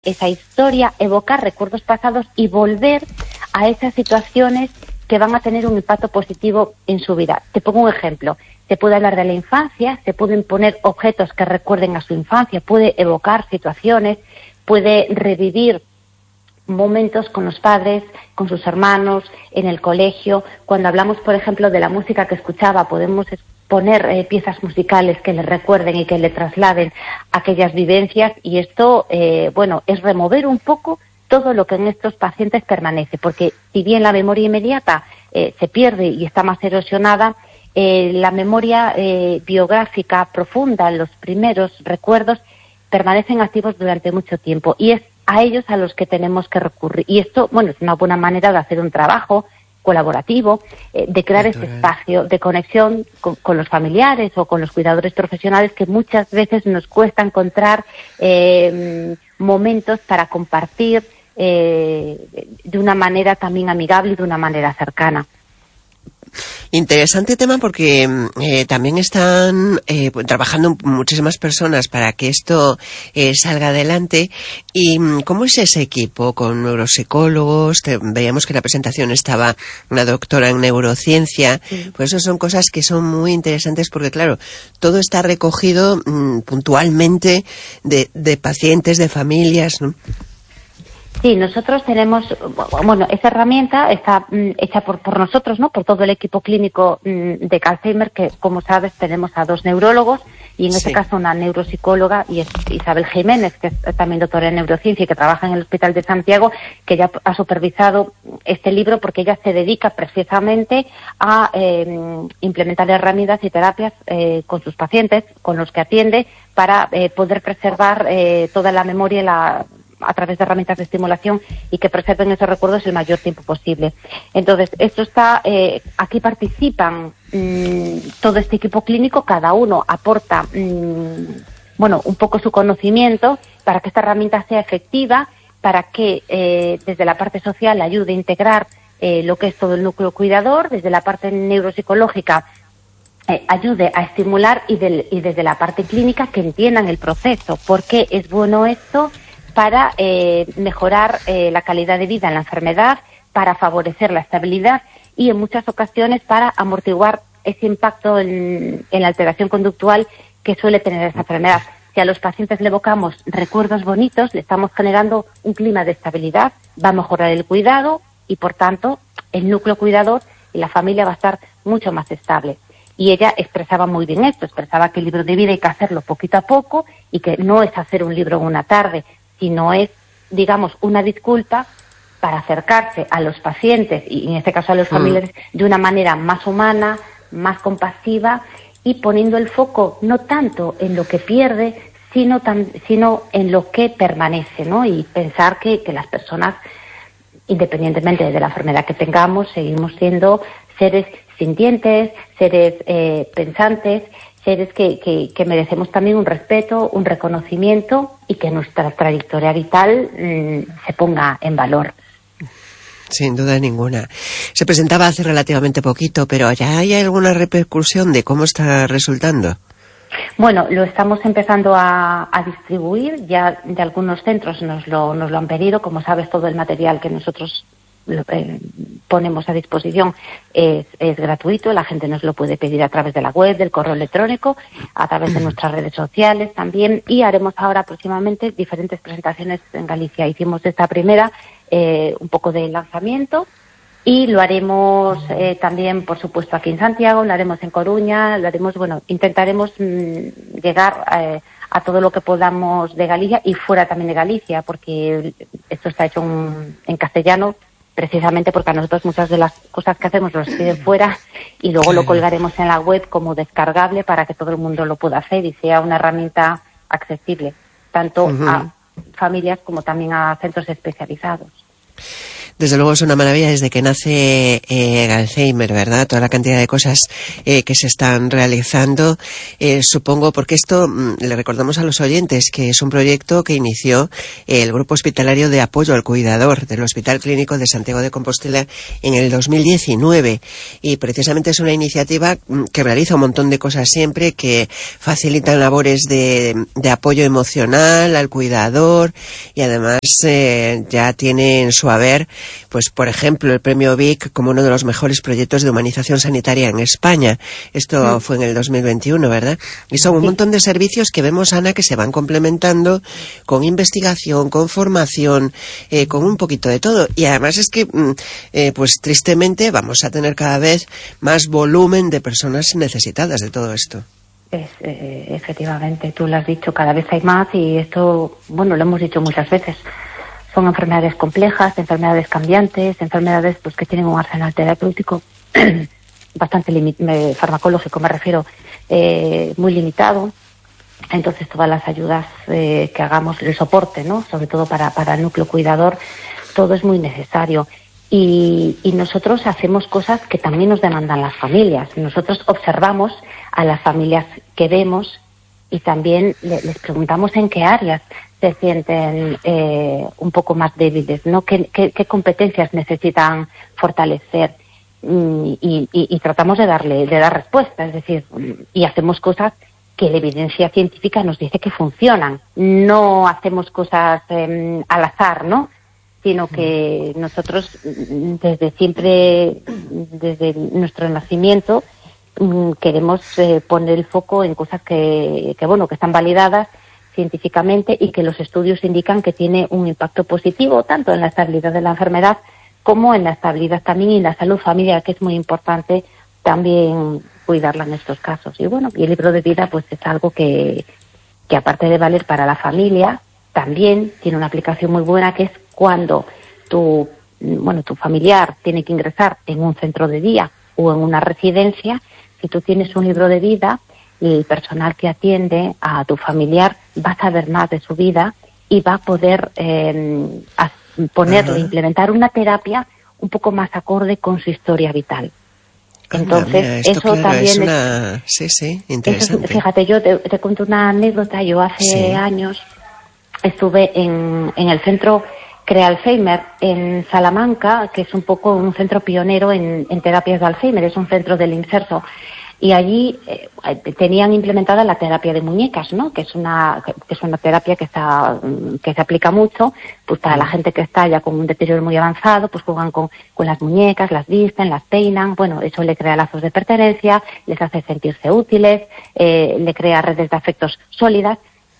esa historia, evocar recuerdos pasados y volver a esas situaciones que van a tener un impacto positivo en su vida. Te pongo un ejemplo. Se puede hablar de la infancia, se pueden poner objetos que recuerden a su infancia, puede evocar situaciones, puede revivir momentos con los padres, con sus hermanos, en el colegio. Cuando hablamos, por ejemplo, de la música que escuchaba, podemos poner piezas musicales que le recuerden y que le trasladen aquellas vivencias, y esto, es remover un poco todo lo que en estos pacientes permanece, porque si bien la memoria inmediata se pierde y está más erosionada, la memoria biográfica profunda, los primeros recuerdos, permanecen activos durante mucho tiempo, y es a ellos a los que tenemos que recurrir. Y esto, es una buena manera de hacer un trabajo colaborativo, de crear ese espacio de conexión con los familiares o con los cuidadores profesionales, que muchas veces nos cuesta encontrar momentos para compartir de una manera también amigable y de una manera cercana. Interesante tema, porque también están trabajando muchísimas personas para que esto salga adelante. ¿Y cómo es ese equipo? ¿Con neuropsicólogos? Veíamos que en la presentación estaba una doctora en neurociencia. Sí. Pues eso son cosas que son muy interesantes, porque claro, todo está recogido puntualmente de pacientes, de familias, ¿no? Sí, nosotros tenemos, esa herramienta está hecha por nosotros, ¿no? Por todo el equipo clínico de Alzheimer, que, como sabes, tenemos a 2 neurólogos y en este caso una neuropsicóloga, y es Isabel Jiménez, que es también doctora en neurociencia y que trabaja en el Hospital de Santiago, que ya ha supervisado este libro, porque ella se dedica precisamente a implementar herramientas y terapias con sus pacientes, con los que atiende, para poder preservar toda la memoria a través de herramientas de estimulación, y que preserven esos recuerdos el mayor tiempo posible. Entonces, esto está, aquí participan todo este equipo clínico, cada uno aporta, un poco su conocimiento para que esta herramienta sea efectiva, para que desde la parte social ayude a integrar lo que es todo el núcleo cuidador, desde la parte neuropsicológica ayude a estimular, y desde la parte clínica que entiendan el proceso. ¿Por qué es bueno esto? Para mejorar la calidad de vida en la enfermedad, para favorecer la estabilidad y en muchas ocasiones para amortiguar ese impacto en la alteración conductual que suele tener esa enfermedad. Si a los pacientes le evocamos recuerdos bonitos, le estamos generando un clima de estabilidad, va a mejorar el cuidado y, por tanto, el núcleo cuidador y la familia va a estar mucho más estable. Y ella expresaba muy bien esto, expresaba que el libro de vida hay que hacerlo poquito a poco, y que no es hacer un libro en una tarde, sino es, digamos, una disculpa para acercarse a los pacientes, y en este caso a los familiares, de una manera más humana, más compasiva, y poniendo el foco no tanto en lo que pierde, sino en lo que permanece, ¿no? Y pensar que las personas, independientemente de la enfermedad que tengamos, seguimos siendo seres sintientes, seres pensantes, seres que merecemos también un respeto, un reconocimiento, y que nuestra trayectoria vital se ponga en valor. Sin duda ninguna. Se presentaba hace relativamente poquito, pero ¿ya hay alguna repercusión de cómo está resultando? Bueno, lo estamos empezando a distribuir, ya de algunos centros nos lo han pedido. Como sabes, todo el material que nosotros ponemos a disposición es gratuito, la gente nos lo puede pedir a través de la web, del correo electrónico, a través de nuestras redes sociales también, y haremos ahora próximamente diferentes presentaciones en Galicia. Hicimos esta primera, un poco de lanzamiento, y lo haremos también, por supuesto, aquí en Santiago, lo haremos en Coruña, intentaremos llegar a todo lo que podamos de Galicia y fuera también de Galicia, porque esto está hecho en castellano, precisamente porque a nosotros muchas de las cosas que hacemos nos piden fuera, y luego lo colgaremos en la web como descargable para que todo el mundo lo pueda hacer y sea una herramienta accesible, tanto a familias como también a centros especializados. Desde luego es una maravilla desde que nace Alzheimer, ¿verdad? Toda la cantidad de cosas que se están realizando, supongo, porque esto le recordamos a los oyentes que es un proyecto que inició el Grupo Hospitalario de Apoyo al Cuidador del Hospital Clínico de Santiago de Compostela en el 2019, y precisamente es una iniciativa que realiza un montón de cosas siempre, que facilitan labores de apoyo emocional al cuidador, y además ya tiene en su haber, pues por ejemplo, el premio Vic como uno de los mejores proyectos de humanización sanitaria en España. Esto fue en el 2021, ¿verdad? Y son un montón de servicios que vemos, Ana, que se van complementando con investigación, con formación, con un poquito de todo. Y además es que, pues tristemente, vamos a tener cada vez más volumen de personas necesitadas de todo esto. Efectivamente, tú lo has dicho, cada vez hay más, y esto, bueno, lo hemos dicho muchas veces. Son enfermedades complejas, enfermedades cambiantes, enfermedades pues que tienen un arsenal terapéutico bastante farmacológico, me refiero, muy limitado. Entonces todas las ayudas que hagamos, el soporte, ¿no? Sobre todo para el núcleo cuidador, todo es muy necesario. Y nosotros hacemos cosas que también nos demandan las familias. Nosotros observamos a las familias que vemos y también les preguntamos en qué áreas se sienten un poco más débiles, ¿no? ¿Qué competencias necesitan fortalecer? Y tratamos de dar respuesta, es decir, y hacemos cosas que la evidencia científica nos dice que funcionan. No hacemos cosas al azar, ¿no? Sino que nosotros desde siempre, desde nuestro nacimiento, queremos poner el foco en cosas que están validadas científicamente y que los estudios indican que tiene un impacto positivo tanto en la estabilidad de la enfermedad como en la estabilidad también y en la salud familiar, que es muy importante también cuidarla en estos casos. Y bueno, y el libro de vida pues es algo que aparte de valer para la familia, también tiene una aplicación muy buena, que es cuando tu familiar tiene que ingresar en un centro de día o en una residencia. Si tú tienes un libro de vida, el personal que atiende a tu familiar va a saber más de su vida y va a poder implementar una terapia un poco más acorde con su historia vital. Entonces, eso claro, también sí, interesante. Fíjate, yo te cuento una anécdota. Yo hace años estuve en el centro Crea Alzheimer en Salamanca, que es un poco un centro pionero en terapias de Alzheimer, es un centro del Inserso. Y allí tenían implementada la terapia de muñecas, ¿no? Que es una terapia que se aplica mucho, pues para la gente que está ya con un deterioro muy avanzado, pues juegan con las muñecas, las visten, las peinan. Bueno, eso le crea lazos de pertenencia, les hace sentirse útiles, le crea redes de afectos sólidas.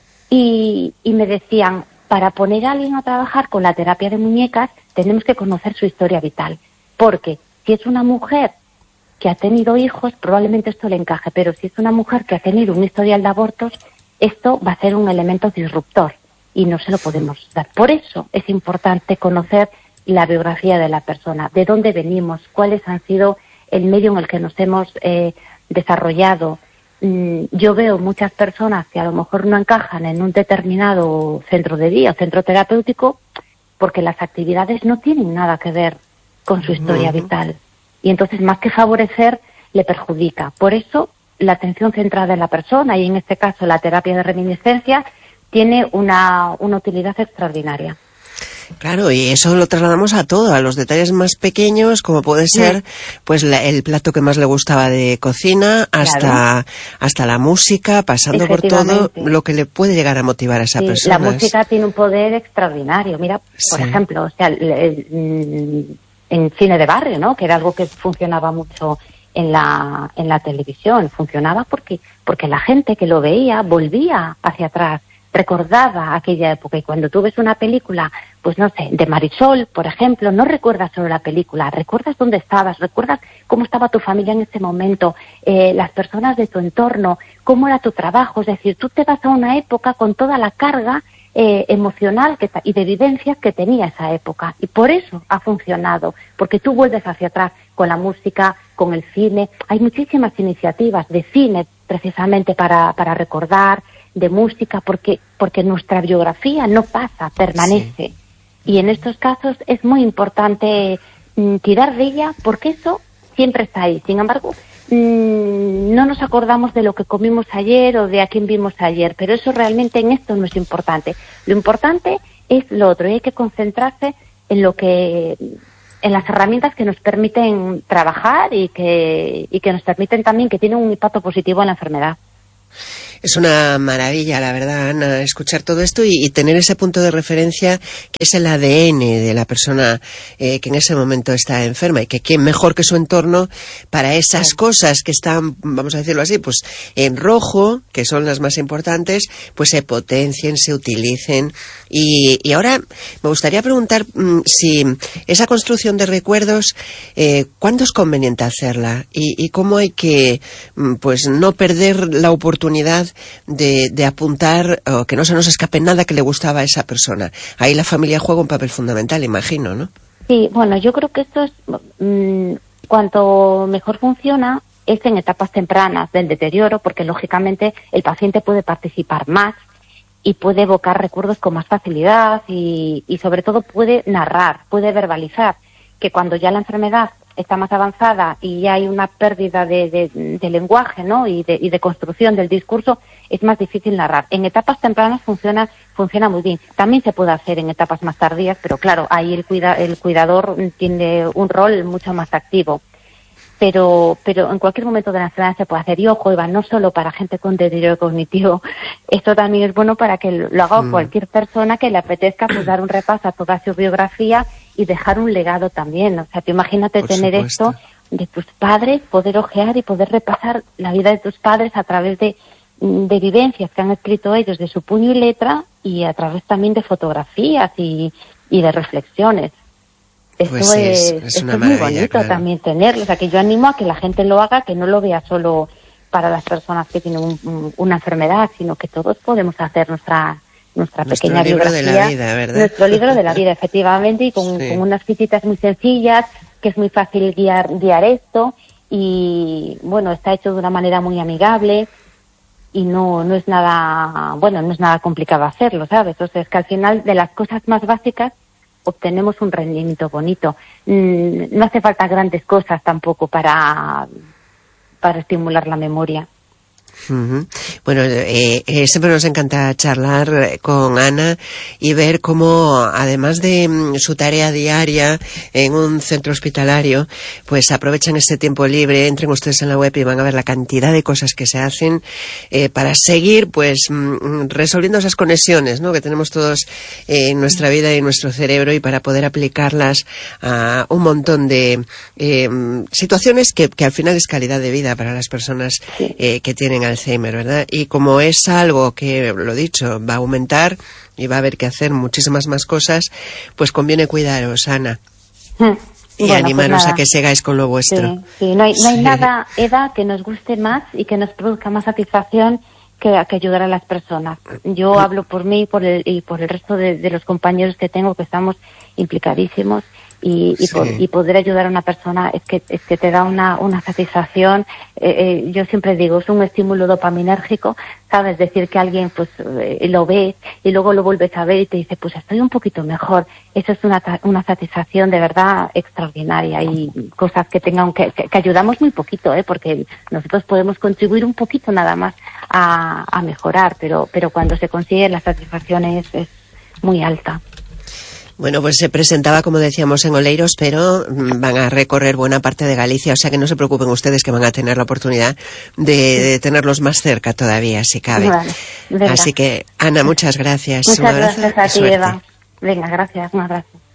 Y me decían, para poner a alguien a trabajar con la terapia de muñecas, tenemos que conocer su historia vital. Porque si es una mujer que ha tenido hijos, probablemente esto le encaje, pero si es una mujer que ha tenido un historial de abortos, esto va a ser un elemento disruptor y no se lo podemos dar. Por eso es importante conocer la biografía de la persona, de dónde venimos, cuáles han sido el medio en el que nos hemos desarrollado. Yo veo muchas personas que a lo mejor no encajan en un determinado centro de día o centro terapéutico porque las actividades no tienen nada que ver con su historia vital. Y entonces, más que favorecer, le perjudica. Por eso, la atención centrada en la persona, y en este caso la terapia de reminiscencia, tiene una utilidad extraordinaria. Claro, y eso lo trasladamos a todo, a los detalles más pequeños, como puede ser pues el plato que más le gustaba de cocina, hasta la música, pasando por todo lo que le puede llegar a motivar a esa persona. La música tiene un poder extraordinario. Mira, por ejemplo, o sea, en cine de barrio, ¿no? Que era algo que funcionaba mucho en la televisión. Funcionaba porque la gente que lo veía volvía hacia atrás, recordaba aquella época. Y cuando tú ves una película, pues no sé, de Marisol, por ejemplo, no recuerdas solo la película, recuerdas dónde estabas, recuerdas cómo estaba tu familia en ese momento, las personas de tu entorno, cómo era tu trabajo. Es decir, tú te vas a una época con toda la carga emocional y de vivencias que tenía esa época, y por eso ha funcionado, porque tú vuelves hacia atrás con la música, con el cine. Hay muchísimas iniciativas de cine precisamente para recordar, de música, porque nuestra biografía no pasa, permanece. Y en estos casos es muy importante tirar de ella, porque eso siempre está ahí. Sin embargo, no nos acordamos de lo que comimos ayer o de a quién vimos ayer, pero eso realmente en esto no es importante. Lo importante es lo otro, y hay que concentrarse en las herramientas que nos permiten trabajar y que nos permiten también, que tienen un impacto positivo en la enfermedad. Es una maravilla, la verdad, Ana, escuchar todo esto y tener ese punto de referencia que es el ADN de la persona que en ese momento está enferma, y que quién mejor que su entorno para esas cosas que están, vamos a decirlo así, pues en rojo, que son las más importantes, pues se potencien, se utilicen. Y ahora me gustaría preguntar si esa construcción de recuerdos, ¿cuándo es conveniente hacerla? Y cómo hay que, pues, no perder la oportunidad de apuntar, o que no se nos escape nada que le gustaba a esa persona. Ahí la familia juega un papel fundamental, imagino, ¿no? Sí, bueno, yo creo que esto es, cuanto mejor funciona, es en etapas tempranas del deterioro, porque lógicamente el paciente puede participar más y puede evocar recuerdos con más facilidad y sobre todo puede narrar, puede verbalizar, que cuando ya la enfermedad está más avanzada y ya hay una pérdida de lenguaje, ¿no? y de construcción del discurso, es más difícil narrar. En etapas tempranas funciona muy bien. También se puede hacer en etapas más tardías, pero claro, ahí el cuidador tiene un rol mucho más activo. Pero en cualquier momento de la enfermedad se puede hacer. Y ojo, Eva, no solo para gente con deterioro cognitivo, esto también es bueno para que lo haga cualquier persona que le apetezca, pues dar un repaso a toda su biografía y dejar un legado también. O sea, tú imagínate tener esto de tus padres, poder ojear y poder repasar la vida de tus padres a través de vivencias que han escrito ellos de su puño y letra, y a través también de fotografías y de reflexiones. Esto pues es una muy bonito, claro, también tenerlo. O sea, que yo animo a que la gente lo haga, que no lo vea solo para las personas que tienen una enfermedad, sino que todos podemos hacer nuestra pequeña biografía. Nuestro libro de la vida, ¿verdad? Nuestro libro de la vida, efectivamente, y con unas fichitas muy sencillas, que es muy fácil guiar esto, y bueno, está hecho de una manera muy amigable, y no es nada complicado hacerlo, ¿sabes? O sea, es que al final de las cosas más básicas obtenemos un rendimiento bonito. No hace falta grandes cosas tampoco para estimular la memoria. Bueno, siempre nos encanta charlar con Ana y ver cómo, además de su tarea diaria en un centro hospitalario, pues aprovechan este tiempo libre. Entren ustedes en la web y van a ver la cantidad de cosas que se hacen para seguir, pues, resolviendo esas conexiones, ¿no?, que tenemos todos en nuestra vida y en nuestro cerebro, y para poder aplicarlas a un montón de situaciones que al final es calidad de vida para las personas que tienen Alzheimer, ¿verdad? Y como es algo que, lo dicho, va a aumentar y va a haber que hacer muchísimas más cosas, pues conviene cuidaros, Ana. Y animaros a que sigáis con lo vuestro. Sí. No hay nada, Eva, que nos guste más y que nos produzca más satisfacción que ayudar a las personas. Yo hablo por mí y por el resto de los compañeros que tengo, que estamos implicadísimos. Y poder ayudar a una persona es que te da una satisfacción. Yo siempre digo, es un estímulo dopaminérgico, ¿sabes? Decir que alguien pues lo ve y luego lo vuelves a ver y te dice, pues estoy un poquito mejor. Eso es una satisfacción de verdad extraordinaria, y cosas que ayudamos muy poquito, porque nosotros podemos contribuir un poquito nada más a mejorar, pero cuando se consigue la satisfacción es muy alta. Bueno, pues se presentaba, como decíamos, en Oleiros, pero van a recorrer buena parte de Galicia, o sea que no se preocupen ustedes, que van a tener la oportunidad de tenerlos más cerca todavía, si cabe. Vale, así que, Ana, muchas gracias. Muchas gracias a ti, Eva. Venga, gracias, un abrazo.